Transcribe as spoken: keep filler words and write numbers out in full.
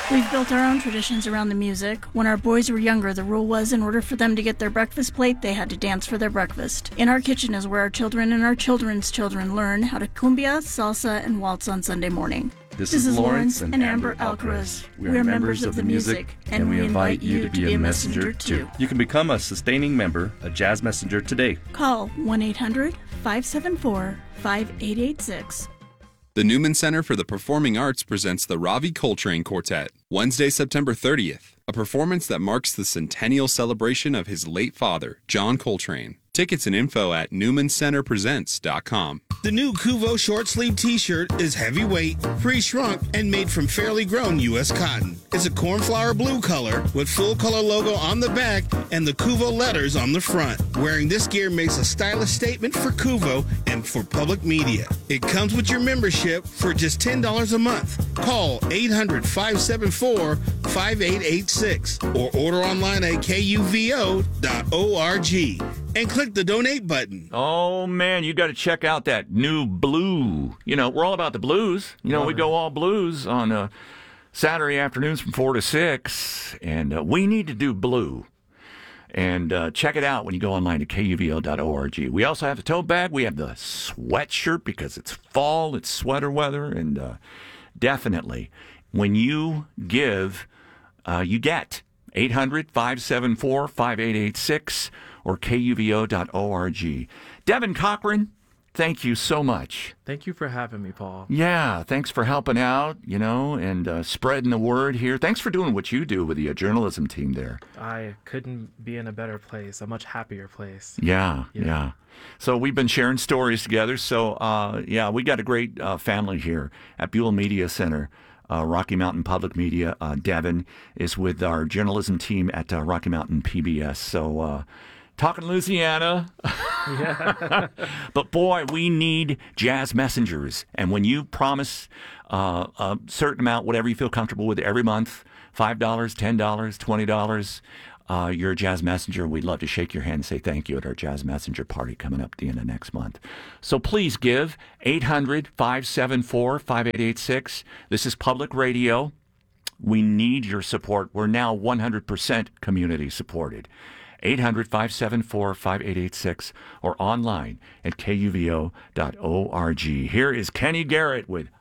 We've built our own traditions around the music. When our boys were younger, the rule was in order for them to get their breakfast plate, they had to dance for their breakfast. In our kitchen is where our children and our children's children learn how to cumbia, salsa, and waltz on Sunday morning. This, this is Lawrence and, and Amber Amber Alcaraz. We are, we are members of the music, and we invite you to be a messenger, too. You can become a sustaining member, a Jazz Messenger, today. Call one eight hundred five seven four five eight eight six. The Newman Center for the Performing Arts presents the Ravi Coltrane Quartet, Wednesday, September thirtieth, a performance that marks the centennial celebration of his late father, John Coltrane. Tickets and info at newman center presents dot com. The new Kuvo short sleeve t-shirt is heavyweight, pre-shrunk, and made from fairly grown U S cotton. It's a cornflower blue color with full color logo on the back and the Kuvo letters on the front. Wearing this gear makes a stylish statement for Kuvo and for public media. It comes with your membership for just ten dollars a month. Call eight hundred five seven four five eight eight six or order online at K U V O dot org and click the donate button. Oh, man, you got to check out that new blue. You know, we're all about the blues. You know, Love we it. go all blues on uh, Saturday afternoons from four to six, and uh, we need to do blue. And uh, check it out when you go online to K U V O dot org. We also have the tote bag. We have the sweatshirt because it's fall, it's sweater weather, and uh, definitely when you give, uh, you get eight hundred five seven four five eight eight six or K U V O dot org. Devin Cochran, thank you so much. Thank you for having me, Paul. Yeah, thanks for helping out, you know, and uh, spreading the word here. Thanks for doing what you do with the uh, journalism team there. I couldn't be in a better place, a much happier place. Yeah, you know? yeah. So we've been sharing stories together. So, uh, yeah, we got a great uh, family here at Buell Media Center. Uh, Rocky Mountain Public Media. Uh, Devin is with our journalism team at uh, Rocky Mountain P B S. So, uh, talking Louisiana. Yeah. But boy, we need jazz messengers. And when you promise uh, a certain amount, whatever you feel comfortable with every month, five dollars, ten dollars, twenty dollars, uh, you're a jazz messenger. We'd love to shake your hand and say thank you at our jazz messenger party coming up at the end of next month. So please give eight hundred five seven four five eight eight six. This is public radio. We need your support. We're now one hundred percent community supported. eight hundred five seven four five eight eight six or online at K U V O dot org. Here is Kenny Garrett with